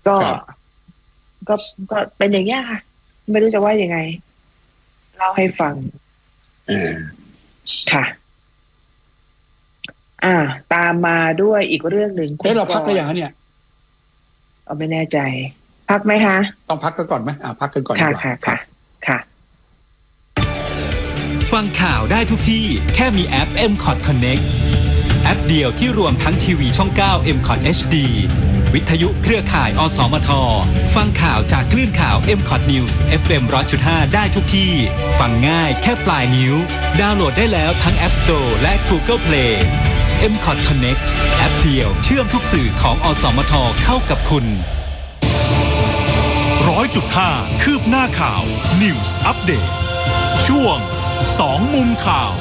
ก็ก็ก็เป็นอย่างเงี้ยค่ะไม่รู้จะว่ายังไงเล่าให้ฟังค่ะตามมาด้วยอีกเรื่องหนึ่งเราพักได้ยังเนี่ยไม่แน่ใจพักไหมคะต้องพักกันก่อนไหมพักกันก่อนดีกว่าค่ะฟังข่าวได้ทุกที่แค่มีแอป MCOT Connect แอปเดียวที่รวมทั้งทีวีช่อง 9 MCOT HD วิทยุเครือข่ายอสมทฟังข่าวจากคลื่นข่าว MCOT News FM 100.5 ได้ทุกที่ฟังง่ายแค่ปลายนิ้วดาวน์โหลดได้แล้วทั้ง App Store และ Google Play MCOT Connect แอปเดียวเชื่อมทุกสื่อของอสมทเข้ากับคุณ 100.5 คืบหน้าข่าว News Update ช่วง2มุมข่าว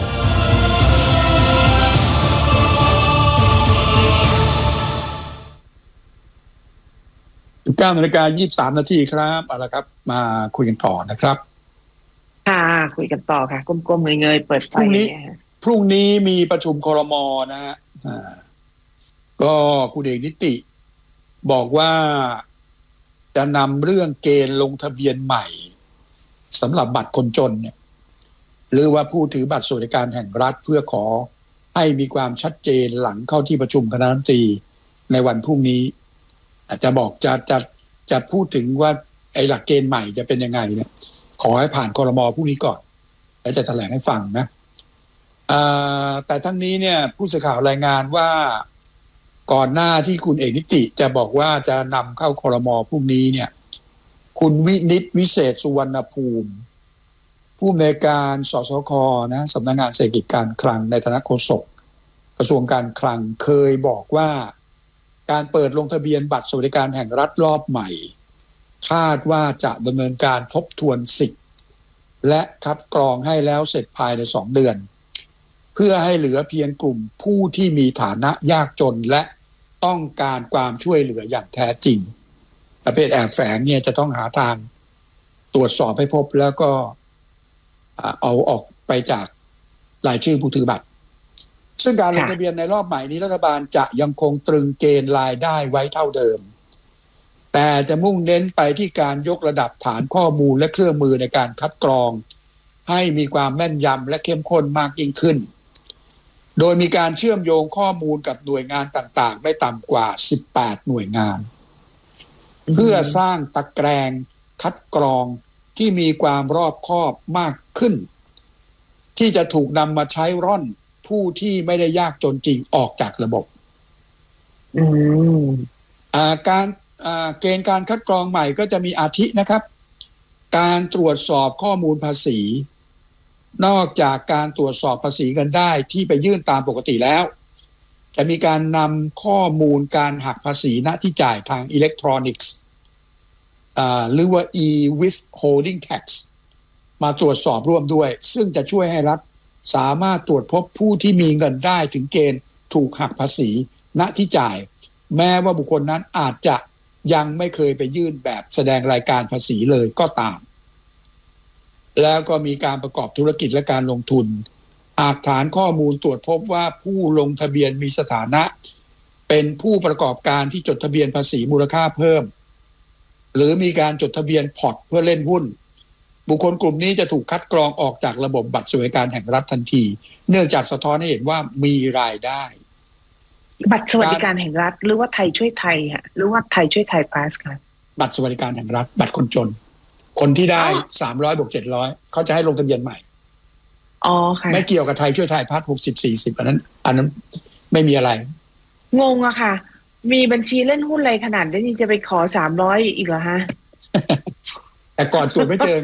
9:23 นาทีครับเอาละครับมาคุยกันต่อนะครับคุยกันต่อค่ะก้มๆเงยๆเปิดไฟพรุ่งนี้มีประชุมครม.นะฮะก็คุณเอกนิติบอกว่าจะนำเรื่องเกณฑ์ลงทะเบียนใหม่สำหรับบัตรคนจนเนี่ยหรือว่าผู้ถือบัตรสวัสดิการแห่งรัฐเพื่อขอให้มีความชัดเจนหลังเข้าที่ประชุมคณะรัฐมนตรีในวันพรุ่งนี้อาจจะบอกจะพูดถึงว่าไอ้หลักเกณฑ์ใหม่จะเป็นยังไงเนี่ยขอให้ผ่านครม.พรุ่งนี้ก่อนแล้วจะแถลงให้ฟังนะแต่ทั้งนี้เนี่ยผู้สื่อข่าวรายงานว่าก่อนหน้าที่คุณเอกนิติจะบอกว่าจะนำเข้าครม.พรุ่งนี้เนี่ยคุณวินิตวิเศษสุวรรณภูมิผู้อำนวยการสสค.นะสำนักงานเศรษฐกิจการคลังในฐานะโฆษกกระทรวงการคลังเคยบอกว่าการเปิดลงทะเบียนบัตรสวัสดิการแห่งรัฐรอบใหม่คาดว่าจะดำเนินการทบทวนสิทธิ์และคัดกรองให้แล้วเสร็จภายใน2 เดือนเพื่อให้เหลือเพียงกลุ่มผู้ที่มีฐานะยากจนและต้องการความช่วยเหลืออย่างแท้จริงประเภทแอบแฝงเนี่ยจะต้องหาทางตรวจสอบให้พบแล้วก็เอาออกไปจากรายชื่อผู้ถือบัตรซึ่งการลงทะเบียนในรอบใหม่นี้รัฐบาลจะยังคงตรึงเกณฑ์รายได้ไว้เท่าเดิมแต่จะมุ่งเน้นไปที่การยกระดับฐานข้อมูลและเครื่องมือในการคัดกรองให้มีความแม่นยำและเข้มข้นมากยิ่งขึ้นโดยมีการเชื่อมโยงข้อมูลกับหน่วยงานต่างๆไม่ต่ำกว่า18หน่วยงานเพื่อสร้างตะแกรงคัดกรองที่มีความรอบคอบมากขึ้นที่จะถูกนำมาใช้ร่อนผู้ที่ไม่ได้ยากจนจริงออกจากระบบการเกณฑ์การคัดกรองใหม่ก็จะมีอาทินะครับการตรวจสอบข้อมูลภาษีนอกจากการตรวจสอบภาษีเงินได้ที่ไปยื่นตามปกติแล้วจะมีการนำข้อมูลการหักภาษีณที่จ่ายทางอิเล็กทรอนิกส์หรือว่า e-withholding tax มาตรวจสอบร่วมด้วยซึ่งจะช่วยให้รัฐสามารถตรวจพบผู้ที่มีเงินได้ถึงเกณฑ์ถูกหักภาษีณที่จ่ายแม้ว่าบุคคลนั้นอาจจะยังไม่เคยไปยื่นแบบแสดงรายการภาษีเลยก็ตามแล้วก็มีการประกอบธุรกิจและการลงทุนหากฐานข้อมูลตรวจพบว่าผู้ลงทะเบียนมีสถานะเป็นผู้ประกอบการที่จดทะเบียนภาษีมูลค่าเพิ่มหรือมีการจดทะเบียนพอร์ตเพื่อเล่นหุ้นบุคคลกลุ่มนี้จะถูกคัดกรองออกจากระบบบัตรสวัสดิการแห่งรัฐทันทีเนื่องจากสะท้อนให้เห็นว่ามีรายได้บัตรสวัสดิการแห่งรัฐหรือว่าไทยช่วยไทยฮะหรือว่าไทยช่วยไทยพาสค่ะบัตรสวัสดิการแห่งรัฐบัตรคนจนคนที่ได้300บวก700เขาจะให้ลงทะเบียนใหม่ค่ะไม่เกี่ยวกับไทยช่วยไทยพาส60-40อันนั้นไม่มีอะไรงงอะค่ะมีบัญชีเล่นหุ้นอะไรขนาดนี้จะไปขอ300อีกเหรอฮะแต่ก่อนตรวจไม่เจอ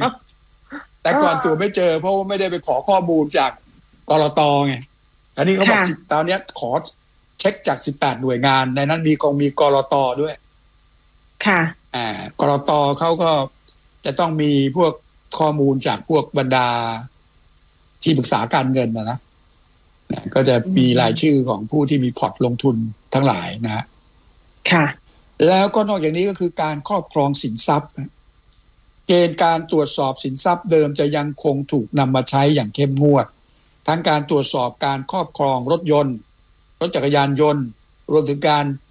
เพราะว่าไม่ได้ไปขอข้อมูลจากกลต.ไงอันนี้เขาบอกตอนนี้ขอเช็คจาก18หน่วยงานในนั้นมีกลต.ด้วยค่ะกลต.เขาก็จะต้องมีพวกข้อมูลจากพวกบรรดาที่ปรึกษาการเงินนะก็จะมีรายชื่อของผู้ที่มีพอร์ตลงทุนทั้งหลายนะค่ะแล้วก็นอกจากนี้ก็คือการครอบครองสินทรัพย์เกณฑ์การตรวจสอบสินทรัพย์เดิมจะยังคงถูกนำมาใช้อย่างเข้มงวดทั้งการตรวจสอบการครอบครองรถยนต์รถจักรยานยนต์รวมถึงการ